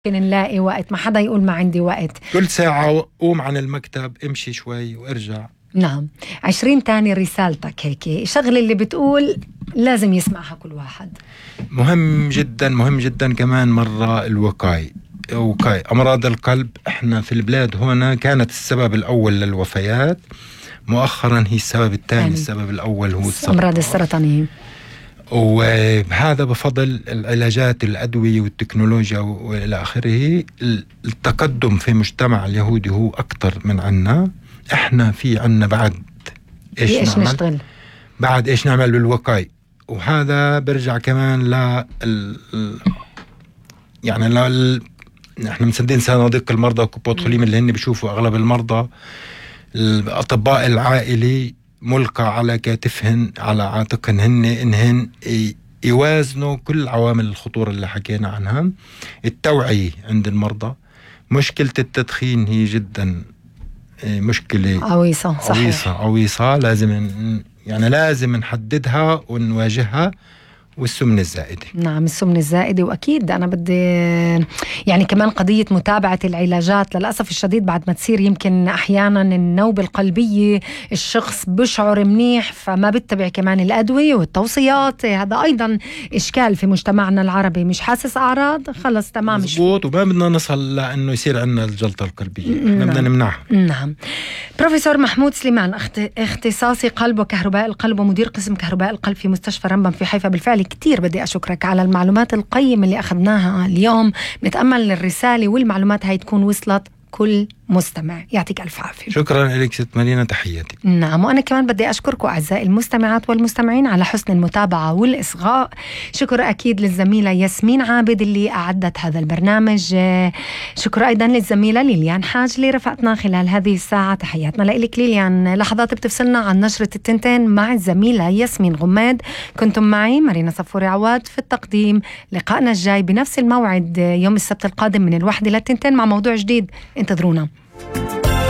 ممكن نلاقي وقت، ما حدا يقول ما عندي وقت. كل ساعة قوم عن المكتب، امشي شوي وارجع. نعم. 20 تاني رسالتك هيك شغل اللي بتقول لازم يسمعها كل واحد. مهم جدا مهم جدا كمان مرة الوقاية. أمراض القلب احنا في البلاد هنا كانت السبب الأول للوفيات، مؤخرا هي السبب الثاني. السبب الأول هو أمراض السرطانية، وهذا بفضل العلاجات الأدوية والتكنولوجيا وإلى آخره. التقدم في مجتمع اليهودي هو أكتر من عنا. إحنا في عنا بعد إيش نعمل؟ بعد إيش نعمل بالوقاية. وهذا برجع كمان إحنا مصدقين صناديق المرضى وكبوت خليم اللي هن بيشوفوا أغلب المرضى. الأطباء العائلي ملقى على كتفهن على عاتقهن إنهن يوازنوا كل عوامل الخطورة اللي حكينا عنها. التوعية عند المرضى. مشكلة التدخين هي جدا مشكلة عويصة لازم نحددها ونواجهها. والسمنة الزائدة. نعم، السمنة الزائدة. وأكيد أنا بدي يعني كمان قضية متابعة العلاجات. للأسف الشديد بعد ما تصير يمكن أحيانا النوبة القلبية الشخص بشعر منيح فما بتتبع كمان الأدوية والتوصيات. هذا أيضا إشكال في مجتمعنا العربي. مش حاسس أعراض خلص تمام مزبوط، وما بدنا نصل لأنه يصير عندنا الجلطة القلبية. بدنا نمنعها. نعم. بروفيسور محمود سليمان، اختصاصي قلب وكهرباء القلب ومدير قسم كهرباء القلب في مستشفى رمبم في حيفا. بالفعل كتير بدي أشكرك على المعلومات القيمة اللي أخذناها اليوم. نتأمل الرسالة والمعلومات هاي تكون وصلت كل مستمع. يعطيك ألف عافية. شكرا لك ست مارينا، تحياتي. نعم، وأنا كمان بدي أشكركم أعزائي المستمعات والمستمعين على حسن المتابعة والإصغاء. شكر أكيد للزميلة ياسمين عابد اللي أعدت هذا البرنامج. شكر أيضا للزميلة ليليان حاج اللي رفقتنا خلال هذه الساعة. تحياتنا لك ليليان. لحظات بتفصلنا عن نشرة التنتين مع الزميلة ياسمين غماد. كنتم معي مارينا صفوري عواد في التقديم. لقائنا الجاي بنفس الموعد يوم السبت القادم من 1 إلى 2 مع موضوع جديد. انتظرونا.